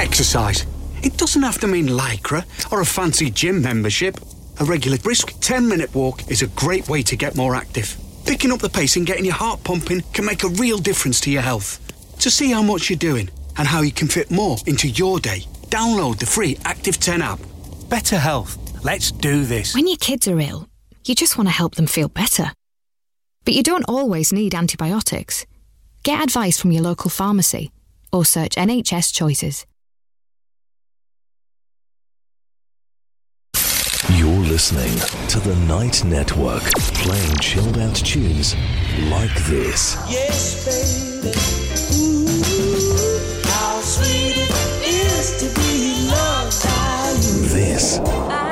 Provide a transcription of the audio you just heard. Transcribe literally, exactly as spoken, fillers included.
Exercise. It doesn't have to mean Lycra or a fancy gym membership. A regular brisk ten-minute walk is a great way to get more active. Picking up the pace and getting your heart pumping can make a real difference to your health. To see how much you're doing and how you can fit more into your day, download the free Active ten app. Better health. Let's do this. When your kids are ill, you just want to help them feel better. But you don't always need antibiotics. Get advice from your local pharmacy or search N H S Choices. You're listening to the Night Network, playing chilled out tunes like this. Yes, baby. Ooh, how sweet it is to be loved by you. This. I